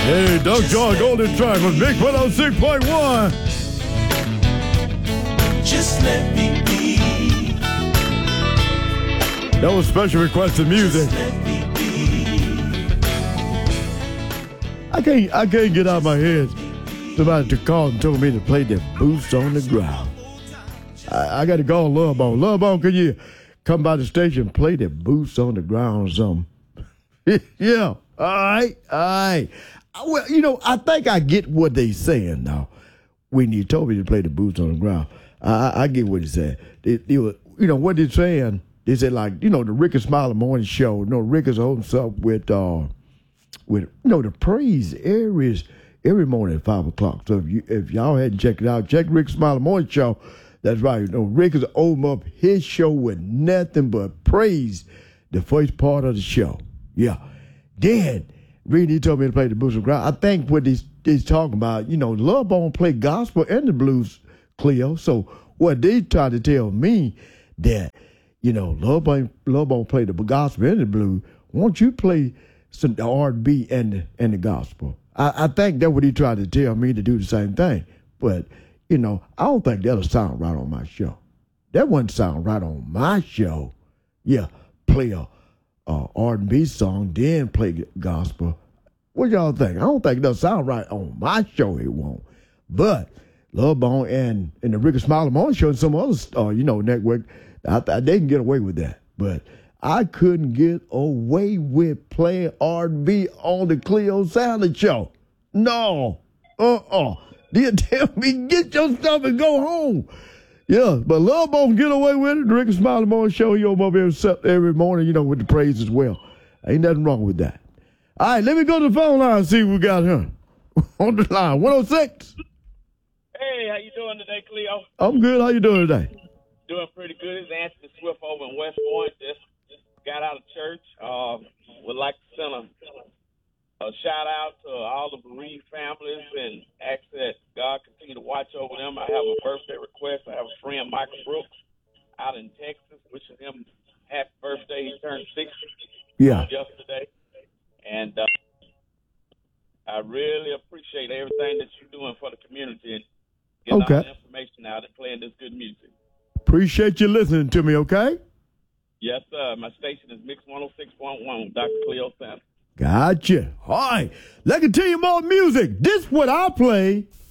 Hey, Doug John Golden Track from Big 106.1. Just let me be. That was special requested music. I can't get out of my head. Somebody to call and told me to play the Boots on the Ground. I got to call Love Bone. Love Bone, can you come by the station and play the Boots on the Ground or something? Yeah. All right. Well, I think I get what they saying now. When you told me to play the Boots on the Ground, I get what he said. They were, what they're saying. They said, like, the Rick and Smiley morning show. Rick is holding up with the praise every morning at 5 o'clock. So if y'all hadn't checked it out, check Rick and Smiley morning show. That's right. Rick is holding up his show with nothing but praise the first part of the show. Yeah. Then, Reedy told me to play the blues and ground. I think what he's talking about, Love Bone play gospel and the blues, Cleo. So what they try to tell me that, Love Bone play the gospel and the blues. Won't you play some R&B and the gospel? I think that's what he tried to tell me to do the same thing. But, I don't think that'll sound right on my show. That wouldn't sound right on my show. Yeah, play a R&B song, then play gospel. What y'all think? I don't think that'll sound right on my show. It won't. But Love Bone and the Rick and Smiley Morning Show and some other, network, they can get away with that. But I couldn't get away with playing R&B on the Cleo Salad Show. No. You tell me, get your stuff and go home. Yeah, but Love Bone get away with it. The Rick and Smiley Morning Show, every morning, with the praise as well. Ain't nothing wrong with that. All right, let me go to the phone line and see what we got here. On the line, 106. Hey, how you doing today, Cleo? I'm good. How you doing today? Doing pretty good. It's Anthony Swift over in West Point. Just got out of church. Would like to send a shout out to all the bereaved families and ask that God continue to watch over them. I have a birthday request. I have a friend, Michael Brooks, out in Texas, wishing him happy birthday. He turned 60 yesterday. And I really appreciate everything that you're doing for the community and getting all the information out and playing this good music. Appreciate you listening to me, okay? Yes, sir. My station is Mix 106.1 with Dr. Cleo Sanders. Gotcha. All right. Let's continue more music. This is what I play